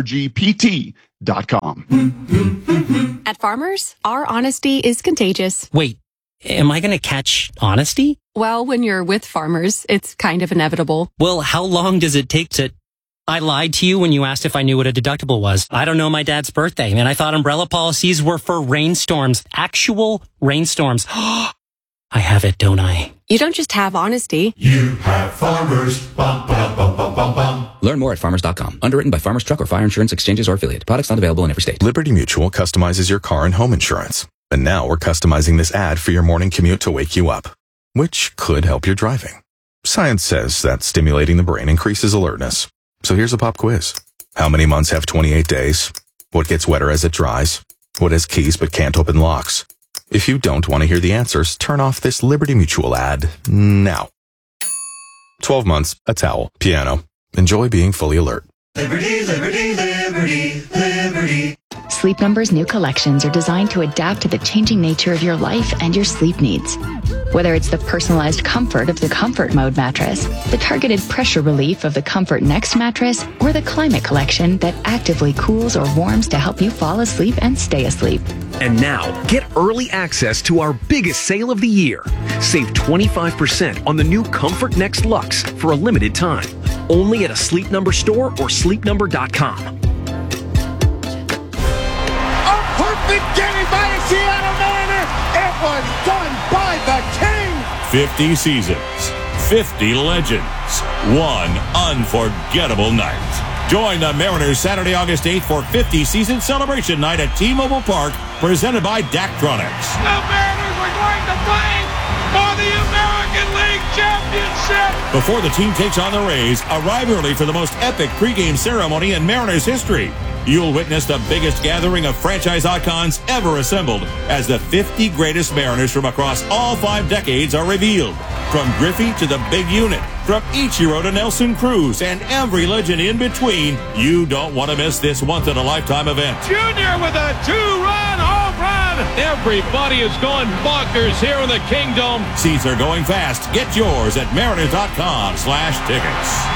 irgpt.com. At Farmers, our honesty is contagious. Wait, am I going to catch honesty? Well, when you're with Farmers, it's kind of inevitable. Well, how long does it take to... I lied to you when you asked if I knew what a deductible was. I don't know my dad's birthday, and I thought umbrella policies were for rainstorms. Actual rainstorms. I have it, don't I? You don't just have honesty. You have Farmers. Bum, bum, bum, bum, bum, bum. Learn more at farmers.com. Underwritten by Farmers Truck or Fire Insurance Exchanges or Affiliate. Products not available in every state. Liberty Mutual customizes your car and home insurance. And now we're customizing this ad for your morning commute to wake you up, which could help your driving. Science says that stimulating the brain increases alertness. So here's a pop quiz. How many months have 28 days? What gets wetter as it dries? What has keys but can't open locks? If you don't want to hear the answers, turn off this Liberty Mutual ad now. 12 months, a towel, piano. Enjoy being fully alert. Liberty, liberty, liberty, liberty. Sleep Number's new collections are designed to adapt to the changing nature of your life and your sleep needs. Whether it's the personalized comfort of the Comfort Mode mattress, the targeted pressure relief of the Comfort Next mattress, or the Climate Collection that actively cools or warms to help you fall asleep and stay asleep. And now, get early access to our biggest sale of the year. Save 25% on the new Comfort Next Luxe for a limited time. Only at a Sleep Number store or sleepnumber.com. Perfect game by a Seattle Mariner. It was done by the King. 50 seasons, 50 legends, one unforgettable night. Join the Mariners Saturday, August 8th for 50 season celebration night at T-Mobile Park, presented by Daktronics. The Mariners are going to play for the American League Championship. Before the team takes on the Rays, arrive early for the most epic pregame ceremony in Mariners history. You'll witness the biggest gathering of franchise icons ever assembled as the 50 greatest Mariners from across all 5 decades are revealed. From Griffey to the big unit, from Ichiro to Nelson Cruz, and every legend in between, you don't want to miss this once-in-a-lifetime event. Junior with a 2-run home run. Everybody is going bonkers here in the Kingdom. Seats are going fast. Get yours at mariners.com/tickets.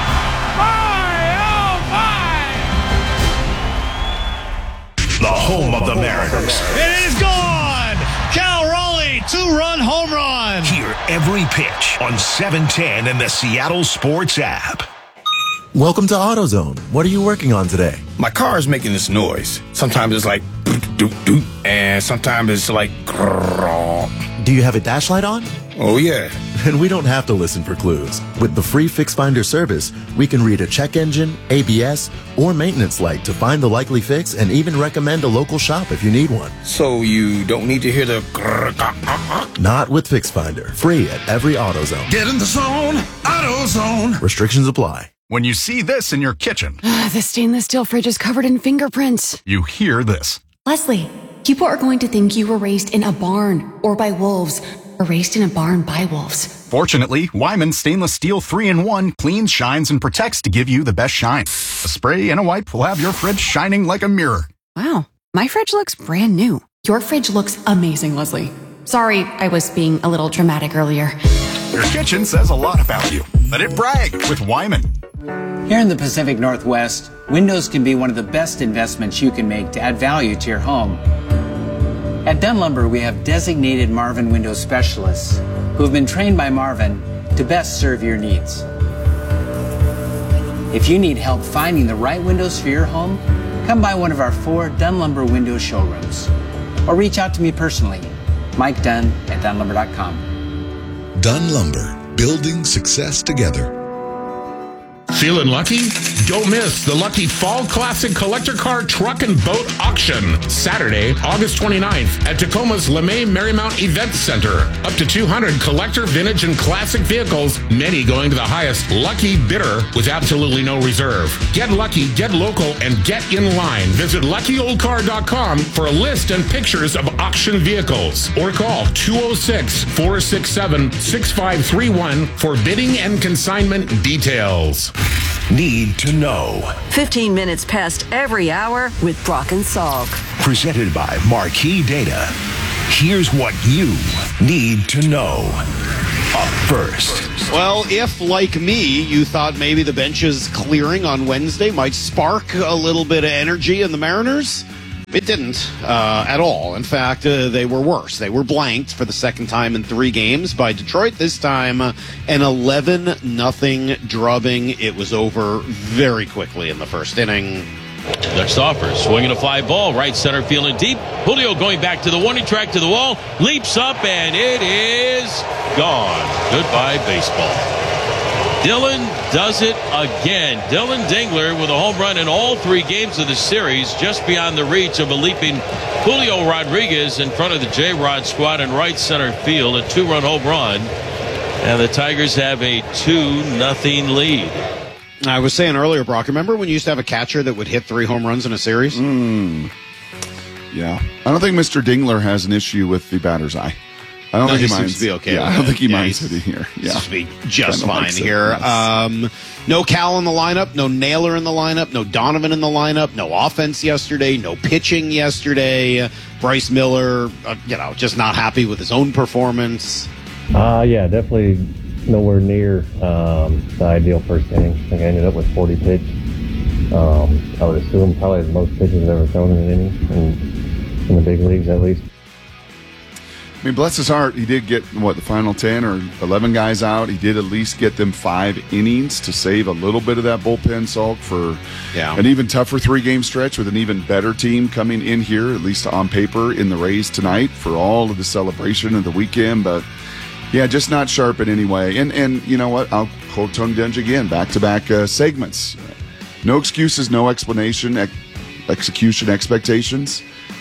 The home of the Mariners. It is gone! Cal Raleigh, 2-run home run. Hear every pitch on 710 and the Seattle Sports app. Welcome to AutoZone. What are you working on today? My car is making this noise. Sometimes it's like doot, and sometimes it's like grrr. Do you have a dash light on? Oh, yeah. And we don't have to listen for clues. With the free Fix Finder service, we can read a check engine, ABS, or maintenance light to find the likely fix and even recommend a local shop if you need one. So you don't need to hear the grrr. Not with Fix Finder. Free at every AutoZone. Get in the zone, AutoZone. Restrictions apply. When you see this in your kitchen, The stainless steel fridge is covered in fingerprints. you hear this. Leslie, people are going to think you were raised in a barn or by wolves, or raised in a barn by wolves. Fortunately, Wyman Stainless Steel 3-in-1 cleans, shines, and protects to give you the best shine. A spray and a wipe will have your fridge shining like a mirror. Wow, my fridge looks brand new. Your fridge looks amazing, Leslie. Sorry, I was being a little dramatic earlier. Your kitchen says a lot about you. Let it brag with Wyman. Here in the Pacific Northwest, windows can be one of the best investments you can make to add value to your home. At Dunn Lumber, we have designated Marvin window specialists who have been trained by Marvin to best serve your needs. If you need help finding the right windows for your home, come by one of our 4 Dunn Lumber window showrooms or reach out to me personally, Mike Dunn at DunnLumber.com. Dunn Lumber, building success together. Feeling lucky? Don't miss the Lucky Fall Classic Collector Car Truck and Boat Auction, Saturday, August 29th at Tacoma's LeMay Marymount Event Center. Up to 200 collector, vintage, and classic vehicles, many going to the highest lucky bidder with absolutely no reserve. Get lucky, get local, and get in line. Visit LuckyOldCar.com for a list and pictures of auction vehicles. Or call 206-467-6531 for bidding and consignment details. need to know. 15 minutes past every hour with Brock and Salk. Presented by Marquee Data. Here's what you need to know. Up first. Well, if, like me, you thought maybe the benches clearing on Wednesday might spark a little bit of energy in the Mariners, it didn't at all. In fact, they were worse. They were blanked for the second time in 3 games by Detroit. This time, an 11-0 drubbing. It was over very quickly in the first inning. Next offer, swinging a fly ball, right center field and deep. Julio going back to the warning track to the wall, leaps up, and it is gone. Goodbye, baseball. Dylan does it again. Dylan Dingler with a home run in all 3 games of the series, just beyond the reach of a leaping Julio Rodriguez in front of the J-Rod squad in right center field, a 2-run home run. And the Tigers have a 2-0 lead. I was saying earlier, Brock, remember when you used to have a catcher that would hit 3 home runs in a series? Yeah. I don't think Mr. Dingler has an issue with the batter's eye. I don't think he minds. Seems to be okay. Yeah, I don't think he minds hitting here. Yeah. Seems to be just Kinda fine likes it, here. yes. No Cal in the lineup, no Naylor in the lineup, no Donovan in the lineup, no offense yesterday, no pitching yesterday. Bryce Miller, just not happy with his own performance. Yeah, definitely nowhere near the ideal first inning. I think I ended up with 40 pitches. I would assume probably the most pitches I've ever thrown in an inning in the big leagues, at least. I mean, bless his heart, he did get, the final 10 or 11 guys out. He did at least get them 5 innings to save a little bit of that bullpen sulk for an even tougher 3-game stretch with an even better team coming in here, at least on paper, in the Rays tonight for all of the celebration of the weekend. But, yeah, just not sharp in any way. And you know what? I'll quote Tony Dungy again, back-to-back segments. No excuses, no explanation, execution, expectations.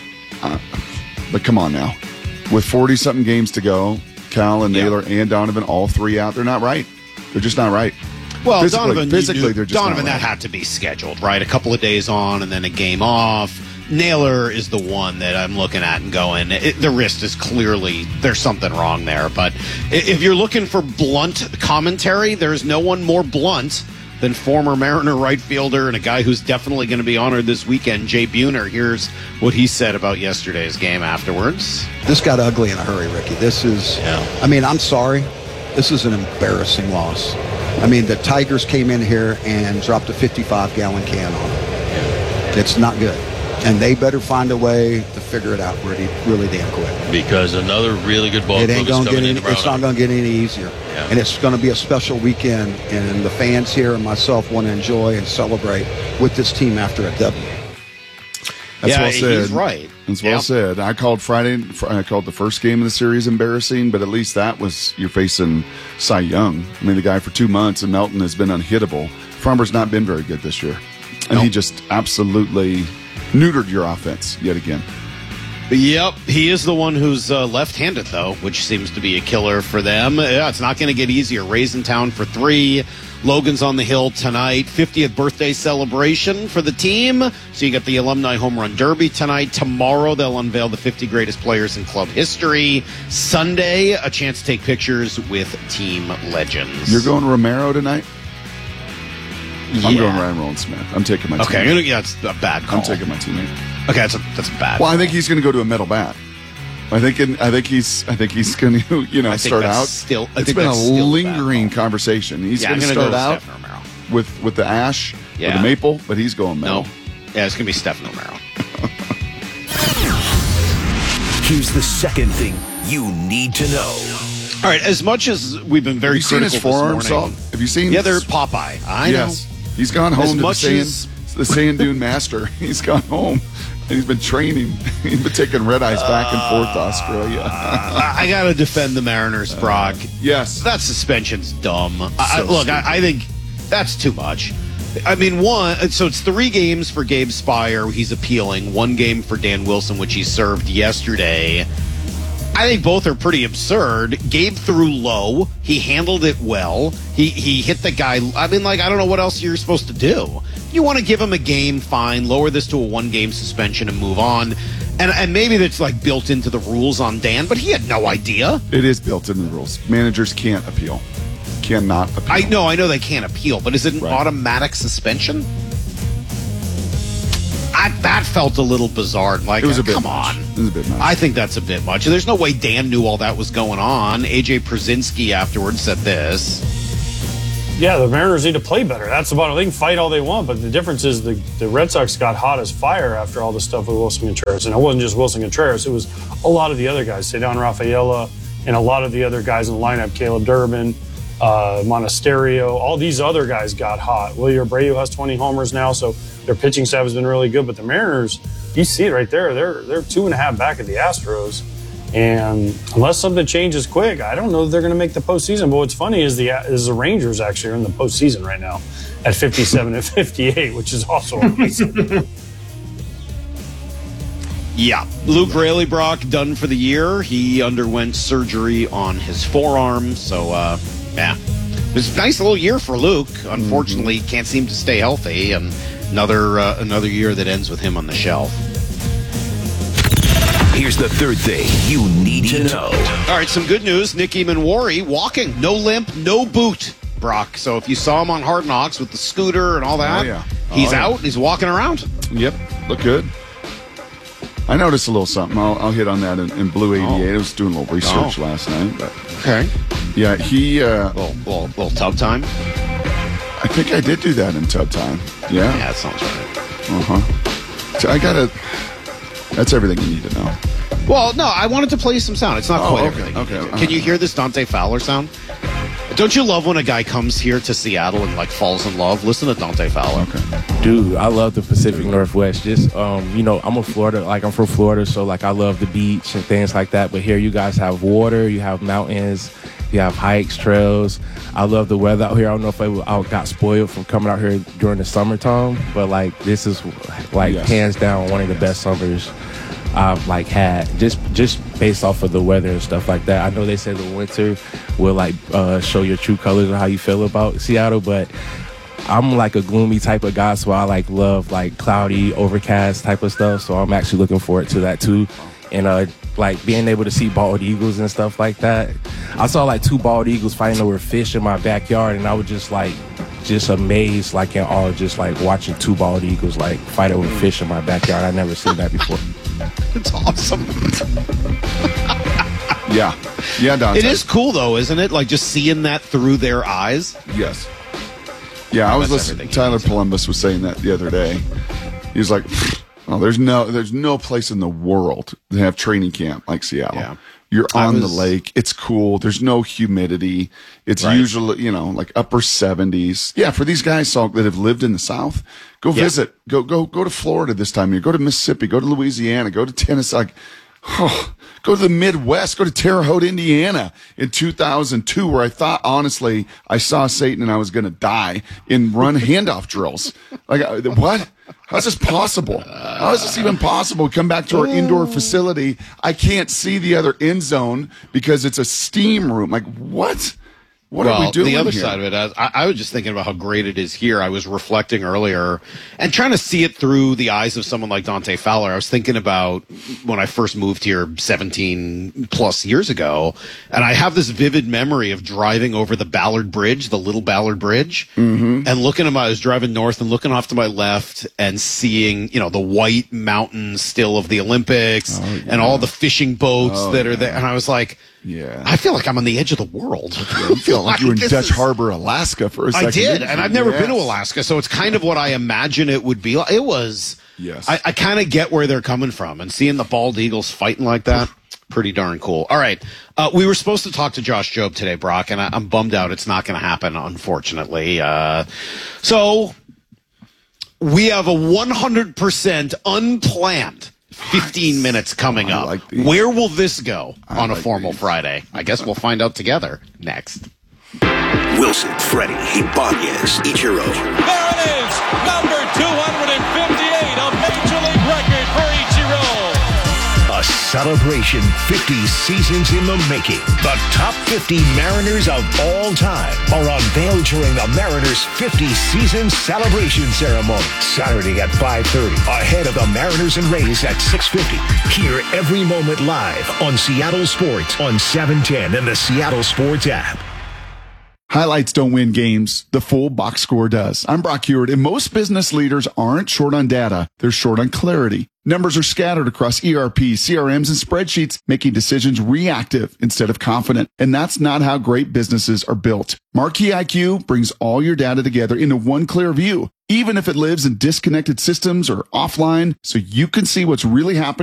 But come on now. With 40-something games to go, Cal and Naylor and Donovan, all 3 out, they're not right. They're just not right. Well, physically, they're just Donovan, not that right. had to be scheduled, right? A couple of days on and then a game off. Naylor is the one that I'm looking at and going, the wrist is clearly, there's something wrong there. But if you're looking for blunt commentary, there's no one more blunt than former Mariner right fielder and a guy who's definitely going to be honored this weekend, Jay Buhner. Here's what he said about yesterday's game afterwards. This got ugly in a hurry, Ricky. This is, I mean, I'm sorry. This is an embarrassing loss. I mean, the Tigers came in here and dropped a 55-gallon can on them. It's not good. And they better find a way to figure it out really damn quick. Because another really good ball It club ain't is gonna coming get in any, tomorrow it's not night. going to get any easier. Yeah. And it's going to be a special weekend, and the fans here and myself want to enjoy and celebrate with this team after a W. That's well said. He's right. That's well said. I called the first game of the series embarrassing, but at least that was, you're facing Cy Young. I mean, the guy for 2 months, and Melton has been unhittable. Farmer's not been very good this year. And he just absolutely neutered your offense yet again. Yep, he is the one who's left-handed, though, which seems to be a killer for them. Yeah, it's not going to get easier. Rays in town for 3. Logan's on the hill tonight. 50th birthday celebration for the team. So you got the Alumni Home Run Derby tonight. Tomorrow, they'll unveil the 50 greatest players in club history. Sunday, a chance to take pictures with team legends. You're going Romero tonight? I'm going Ryan Roland-Smith. I'm taking my teammate. Okay, it's a bad call. I'm taking my teammate. Okay, that's a bad Well, call. I think he's going to go to a metal bat. I think he's going to start out. It's been a lingering conversation. He's going to start out with the ash or the maple, but he's going metal. No. Yeah, it's going to be Stephen Romero. Here's the second thing you need to know. All right, as much as we've been very critical his forearms, this morning. Have you seen? Yeah, they're Popeye. I know. He's gone home As to much the Sand Dune Master. He's gone home and he's been training. He's been taking red eyes back and forth to Australia. I got to defend the Mariners, Brock. Yes. That suspension's dumb. I think that's too much. I mean, so it's 3 games for Gabe Spire. He's appealing. 1 game for Dan Wilson, which he served yesterday. I think both are pretty absurd. Gabe threw low. He handled it well. He hit the guy. I mean, I don't know what else you're supposed to do. You want to give him a game, fine. Lower this to a 1-game suspension and move on. And maybe that's built into the rules on Dan, but he had no idea. It is built into the rules. Managers can't appeal. cannot appeal. I know they can't appeal, but is it an automatic suspension? That felt a little bizarre. Like, it was a bit come much. on. It was a bit much. I think that's a bit much. There's no way Dan knew all that was going on. AJ Przinsky afterwards said this. Yeah, the Mariners need to play better. That's about it. They can fight all they want, but the difference is the Red Sox got hot as fire after all the stuff with Wilson Contreras. And it wasn't just Wilson Contreras. It was a lot of the other guys, Ceddanne Rafaela, and a lot of the other guys in the lineup, Caleb Durbin, Monasterio. All these other guys got hot. Wilyer Abreu has 20 homers now, so their pitching staff has been really good. But the Mariners, you see it right there. They're 2.5 back at the Astros. And unless something changes quick, I don't know if they're going to make the postseason. But what's funny is the Rangers actually are in the postseason right now at 57 and 58, which is also amazing. Yeah. Luke Raley, Brock, done for the year. He underwent surgery on his forearm. So, yeah. It was a nice little year for Luke. Unfortunately, can't seem to stay healthy. And another year that ends with him on the shelf. Here's the third thing you need to know. All right, some good news. Nick Eamon-Wari walking. No limp, no boot, Brock. So if you saw him on Hard Knocks with the scooter and all that, he's out and he's walking around. Yep, look good. I noticed a little something. I'll hit on that in Blue 88. I was doing a little research last night. But okay. Yeah, he... little tub time? I think I did do that in tub time. Yeah. Yeah, that sounds right. Uh-huh. So I got to... That's everything you need to know. Well, no, I wanted to play some sound. It's not quite everything. Okay. Can you hear this Dante Fowler sound? Don't you love when a guy comes here to Seattle and like falls in love? Listen to Dante Fowler. Okay. Dude, I love the Pacific Northwest. Just I'm from Florida, so like I love the beach and things like that. But here you guys have water, you have mountains, you have hikes, trails. I love the weather out here. I don't know if I got spoiled from coming out here during the summertime, but like this is like hands down one of the best summers I've like had, just based off of the weather and stuff like that. I know they say the winter will like show your true colors of how you feel about Seattle, but I'm like a gloomy type of guy, so I like love like cloudy, overcast type of stuff. So I'm actually looking forward to that too, and like being able to see bald eagles and stuff like that. I saw like 2 bald eagles fighting over fish in my backyard, and I was just amazed, like in awe, just like watching 2 bald eagles like fight over fish in my backyard. I'd never seen that before. It's awesome. Yeah, Dante. It is cool though, isn't it? Like just seeing that through their eyes. Yes. Yeah, I was listening. Tyler Columbus was saying that the other day. He was like, "Oh, there's no place in the world to have training camp like Seattle. Yeah. You're on the lake. It's cool. There's no humidity. It's usually, like upper 70s. Yeah, for these guys that have lived in the South, go visit. Go to Florida this time of year. Go to Mississippi. Go to Louisiana. Go to Tennessee. Like, go to the Midwest. Go to Terre Haute, Indiana in 2002, where I thought, honestly, I saw Satan and I was going to die in run handoff drills. Like, what? How's this possible? How is this even possible? We come back to our indoor facility. I can't see the other end zone because it's a steam room. Like, what? What are we doing the other here? side of it, I was just thinking about how great it is here. I was reflecting earlier and trying to see it through the eyes of someone like Dante Fowler. I was thinking about when I first moved here 17 plus years ago, and I have this vivid memory of driving over the Ballard Bridge, the little Ballard Bridge, and looking at I was driving north and looking off to my left and seeing, the white mountains still of the Olympics and all the fishing boats that are there. And I was like, I feel like I'm on the edge of the world. You feel like you were in Dutch Harbor, Alaska for a second. I did, and I've never been to Alaska, so it's kind of what I imagine it would be. It was. Yes. I kind of get where they're coming from, and seeing the bald eagles fighting like that, pretty darn cool. All right, we were supposed to talk to Josh Jobe today, Brock, and I'm bummed out it's not going to happen, unfortunately. So we have a 100% unplanned 15 minutes coming up. Where will this go on a formal Friday? I guess we'll find out together next. Wilson, Freddie, Ibanez, Ichiro. There it is, number 258, a major league record for Ichiro. A celebration 50 seasons in the making. The top 50 Mariners of all time are unveiled during the Mariners 50 season celebration ceremony. Saturday at 5:30, ahead of the Mariners and Rays at 6:50. Hear every moment live on Seattle Sports on 710 and the Seattle Sports app. Highlights don't win games. The full box score does. I'm Brock Heward, and most business leaders aren't short on data. They're short on clarity. Numbers are scattered across ERP, CRMs, and spreadsheets, making decisions reactive instead of confident. And that's not how great businesses are built. Marquee IQ brings all your data together into one clear view, even if it lives in disconnected systems or offline, so you can see what's really happening